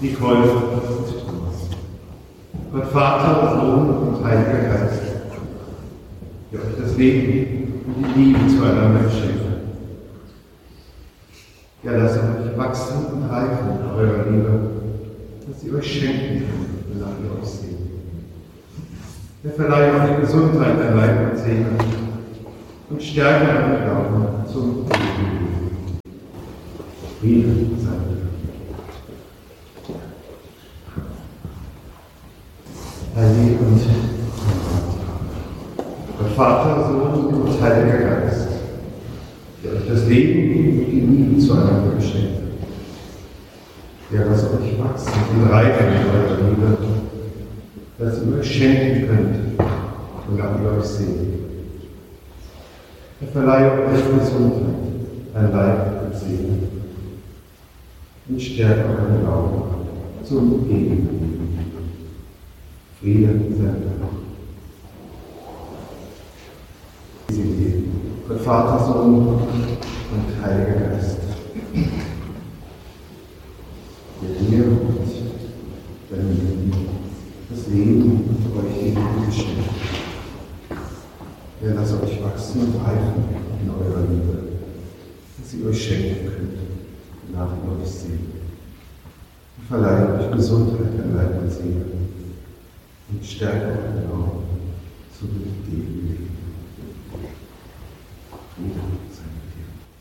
Nicole und Thomas. Gott Vater, Sohn und Heiliger Geist, der euch das Leben und die Liebe zueinander schenkt. Ja, lasst euch wachsen und reifen in eurer Liebe, dass sie euch schenken kann, wonach ihr euch seht. Er verleiht euch Gesundheit an Leib und Seele und Stärke an Glauben zum Leben. Friede sei mit euch. Heilig und Gott Vater, Sohn und Heiliger Geist, der euch das Leben und die Liebe zueinander geschenkt hat. Der lasst euch wachsen und reifen in eurer Liebe, dass ihr euch schenken könnt, wonach ihr euch seht. Er verleiht euch Gesundheit an Leib und Seele und stärkt euren Glauben zum Gegenleben. Friede sei mit euch. Gott Vater, Sohn und Heiliger Geist, der dir und deinem Leben das Leben und euch Leben geschenkt. Er lasst euch wachsen und reifen in eurer Liebe, dass ihr euch schenken könnt, nach ihr euch seht. Und verleiht euch Gesundheit an Leib und Seele und stärkt euren Glauben zu dem Leben.